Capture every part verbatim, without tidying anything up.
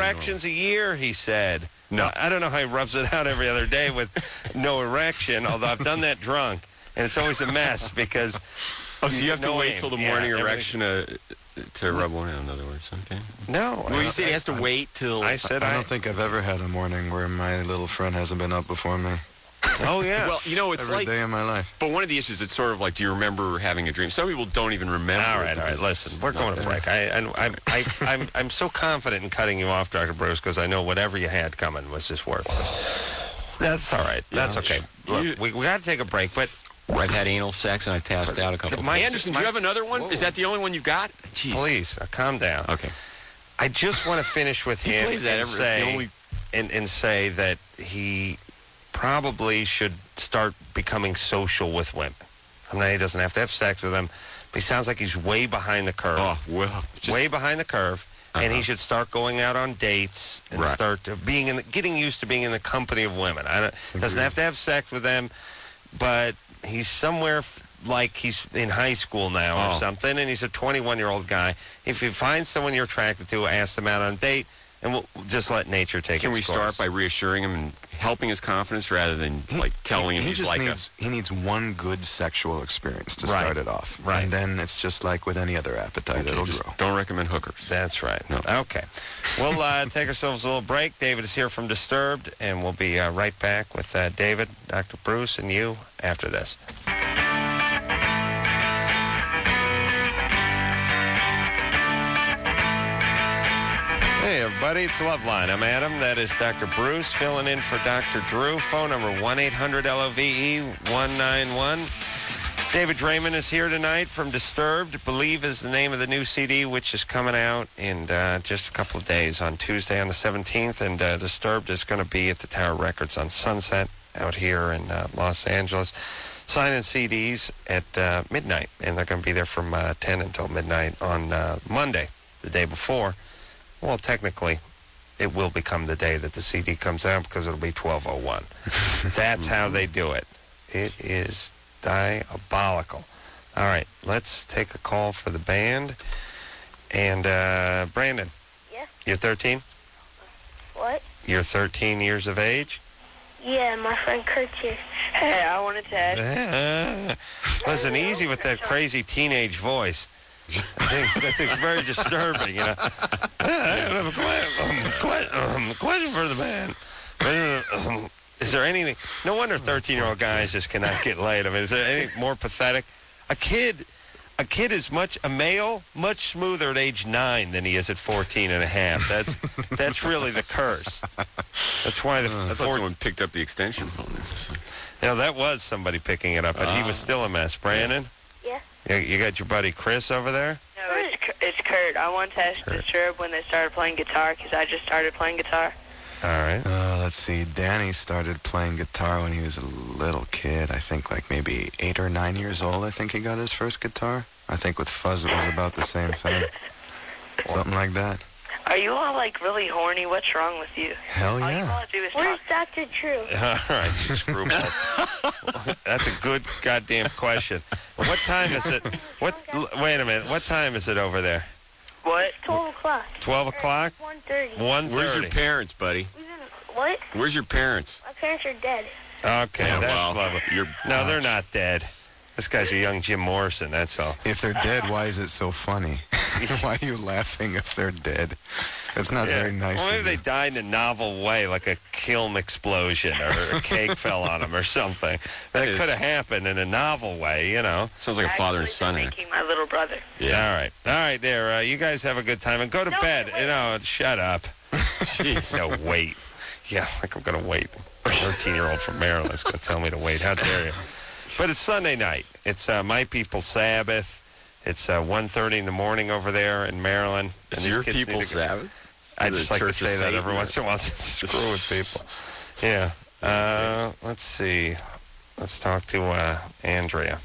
erections a year, he said. No. I don't know how he rubs it out every other day with no erection, although I've done that drunk, and it's always a mess because... Oh, so you have to no wait aim. till the Yeah, morning everything- erection to, to rub one out, in other words, okay? No. Well, I- you said he has to I- wait till... I said I I... don't think I've ever had a morning where my little friend hasn't been up before me. Oh, yeah. Well, you know, it's Every like... day of my life. But one of the issues, it's sort of like, do you remember having a dream? Some people don't even remember. All it right, all right. because Listen, it's we're not going to there. break. I, and I, I, I'm, I'm so confident in cutting you off, Doctor Bruce, because I know whatever you had coming was just worthless. That's all right. That's Yeah, okay. sure. Look, we, we got to take a break, but I've had anal sex and I've passed out a couple of my- times. Anderson, do you have another one? Whoa. Is that the only one you've got? Jeez. please, uh, calm down. Okay. I just want to finish with He him plays that and, every- it's say, the only- and, and say that he probably should start becoming social with women. I mean, he doesn't have to have sex with them, but he sounds like he's way behind the curve. Oh, well. Just, way behind the curve, and he Uh-huh. should start going out on dates and Right. start uh, being in, the, getting used to being in the company of women. I don't, doesn't have to have sex with them, but he's somewhere f- like he's in high school now or Oh. something, and he's a twenty-one-year-old guy. If you find someone you're attracted to, ask them out on a date, and we'll just let nature take Can its we course. start by reassuring him and helping his confidence rather than, like, telling him he he's just like needs, He needs one good sexual experience to Right. start it off. Right. And then it's just like with any other appetite, a... Okay, it'll just grow. don't recommend hookers. That's right. No. Okay. We'll uh, take ourselves a little break. David is here from Disturbed, and we'll be uh, right back with uh, David, Doctor Bruce, and you after this. Hey, everybody, it's Loveline. I'm Adam. That is Doctor Bruce filling in for Doctor Drew. Phone number one eight hundred L O V E one nine one. David Draymond is here tonight from Disturbed. Believe is the name of the new C D, which is coming out in uh, just a couple of days on Tuesday on the seventeenth. And uh, Disturbed is going to be at the Tower Records on Sunset out here in uh, Los Angeles, signing C Ds at uh, midnight. And they're going to be there from uh, ten until midnight on uh, Monday, the day before. Well, technically, it will become the day that the C D comes out because it'll be twelve oh one. That's how they do it. It is diabolical. All right, let's take a call for the band. And, uh, Brandon. Yeah? You're thirteen? What? You're thirteen years of age? Yeah, my friend Kurt's here. Hey, I wanted to ask. Ah. Listen, easy with that crazy teenage voice. That thing's, that thing's very disturbing, you know. I have a question, um, question for the band. Um, Is there anything... No wonder thirteen-year-old guys just cannot get laid. I mean, is there anything more pathetic? A kid... A kid is much... A male, much smoother at age nine than he is at fourteen and a half. That's that's really the curse. That's why the... I the thought four, someone picked up the extension phone there. you know, that was somebody picking it up, but he was still a mess. Brandon? Yeah? You, you got your buddy Chris over there? No, it's, K- it's Kurt. I want to ask Disturb when they started playing guitar because I just started playing guitar. All right. Uh, let's see. Danny started playing guitar when he was a little kid. I think like maybe eight or nine years old. I think he got his first guitar. I think with Fuzz it was about the same thing. Something like that. Are you all like really horny? What's wrong with you? Hell All you yeah. want to do is Where's talk. Doctor Drew? All right, you screwballs. That's a good goddamn question. What time is it? What? l- Wait a minute. What time is it over there? What? twelve o'clock. Twelve o'clock. one thirty. One Where's your thirty. parents, buddy? What? Where's your parents? My parents are dead. Okay, Yeah, that's well, lovely. you're- No, they're not dead. This guy's a young Jim Morrison. That's all. If they're dead, why is it so funny? Why are you laughing if they're dead? It's not very nice. Well, maybe of they you. died in a novel way, like a kiln explosion or a cake fell on them or something. That That could have is- happened in a novel way, you know. Sounds like a father and Actually, son they're act. making my little brother. Yeah. All right. All right, there. Uh, you guys have a good time and go to No, bed. wait. You know, shut up. Jeez. No, wait. Yeah, like I'm going to wait. A thirteen-year-old from Maryland is going to tell me to wait. How dare you? But it's Sunday night. It's uh, My People's Sabbath. It's uh, one thirty in the morning over there in Maryland. And It's these your kids need people's to go- Sabbath? I The just like to Church of say that every Satan? once in a while to screw with people. Yeah. Uh, let's see. Let's talk to uh, Andrea.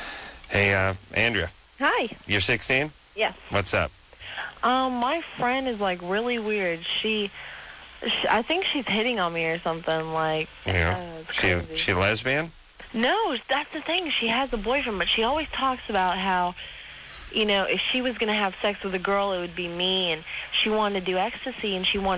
Hey, uh, Andrea, Hi. you're sixteen? Yes. What's up? Um, my friend is like really weird. She, she I think she's hitting on me or something. Like, Yeah. uh, it's She crazy. she lesbian? No, that's the thing. She has a boyfriend, but she always talks about how, you know, if she was going to have sex with a girl, it would be me, and she wanted to do ecstasy, and she wanted